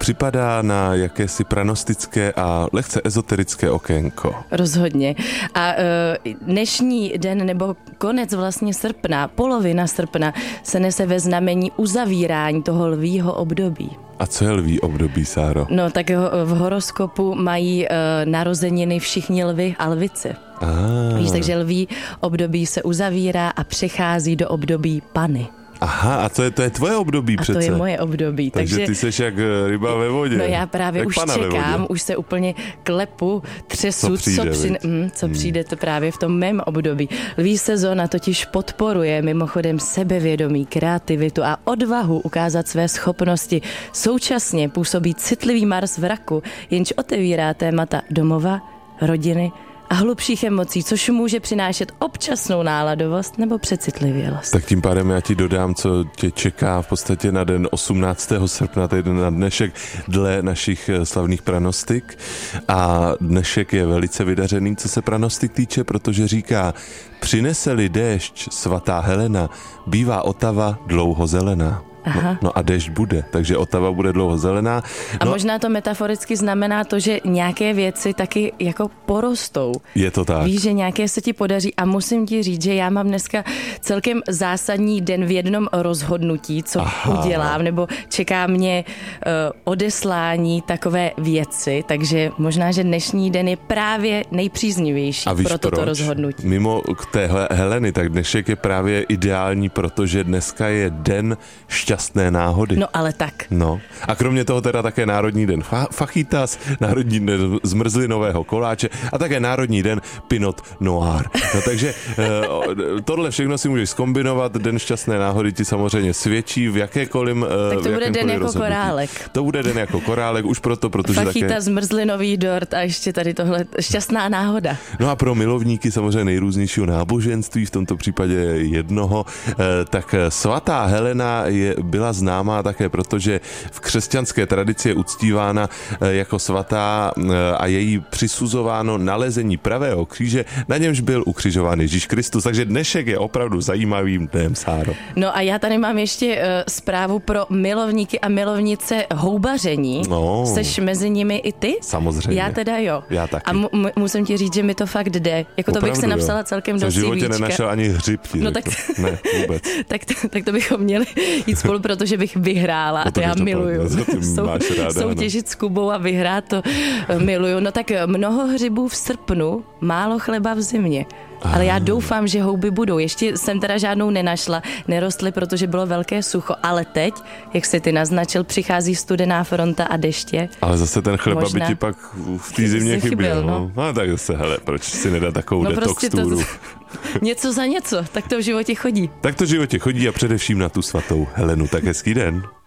připadá na jakési pranostické a lehce ezoterické okénko. Rozhodně. A dnešní den nebo konec vlastně srpna, polovina srpna se nese ve znamení uzavírání toho lvího období. A co je lví období, Sáro? No tak v horoskopu mají narozeniny všichni lvi a lvice. Víš, takže lví období se uzavírá a přechází do období Panny. Aha, a to je tvoje období přece. A to je moje období. Takže ty seš jak ryba ve vodě. No já právě jak už čekám, už se úplně klepu, třesu, co přijde to právě v tom mém období. Lví sezóna totiž podporuje mimochodem sebevědomí, kreativitu a odvahu ukázat své schopnosti. Současně působí citlivý Mars v raku, jenž otevírá témata domova, rodiny a hlubších emocí, což může přinášet občasnou náladovost nebo přecitlivělost. Tak tím pádem já ti dodám, co tě čeká v podstatě na den 18. srpna, tedy na dnešek, dle našich slavných pranostik. A dnešek je velice vydařený, co se pranostik týče, protože říká: přinese-li déšť svatá Helena, bývá Otava dlouho zelená. No a déšť bude, takže Otava bude dlouho zelená. A možná to metaforicky znamená to, že nějaké věci taky jako porostou. Je to tak. Víš, že nějaké se ti podaří a musím ti říct, že já mám dneska celkem zásadní den v jednom rozhodnutí, co udělám, nebo čeká mě odeslání takové věci, takže možná, že dnešní den je právě nejpříznivější pro toto rozhodnutí. Mimo k té Heleny, tak dnešek je právě ideální, protože dneska je den šťastné náhody. No ale tak. No. A kromě toho teda také Národní den fajitas, Národní den zmrzlinového koláče a také Národní den Pinot Noir. No takže tohle všechno si můžeš zkombinovat. Den šťastné náhody ti samozřejmě svědčí v jakékoliv tak to bude den jako rozhodnutí. Korálek. To bude den jako korálek, už proto, protože fajitas, také zmrzlinový dort a ještě tady tohle šťastná náhoda. No a pro milovníky samozřejmě nejrůznějšího náboženství, v tomto případě jednoho, tak svatá Helena byla známá také proto, že v křesťanské tradici je uctívána jako svatá a její přisuzováno nalezení pravého kříže, na němž byl ukřižován Ježíš Kristus. Takže dnešek je opravdu zajímavým dnem, Sáro. No a já tady mám ještě zprávu pro milovníky a milovnice houbaření. No. Seš mezi nimi i ty? Samozřejmě. Já teda jo. Já taky. A musím ti říct, že mi to fakt jde. Jako opravdu, to bych se napsala celkem do CVčka. V životě nenašel ani hřib. No tak, ne, vůbec. tak to bychom měli jít spolu, protože bych vyhrála a to já miluju. Soutěžit s Kubou a vyhrát to miluju. No tak mnoho hřibů v srpnu, málo chleba v zimě. Ale já doufám, že houby budou. Ještě jsem teda žádnou nenašla, nerostly, protože bylo velké sucho. Ale teď, jak jsi ty naznačil, přichází studená fronta a deště. Ale zase ten chleba by ti pak v té zimě chyběl. No. No tak zase, hele, proč si nedá takovou detox prostě túru? Něco za něco, tak to v životě chodí. Tak to v životě chodí a především na tu svatou Helenu. Tak hezký den.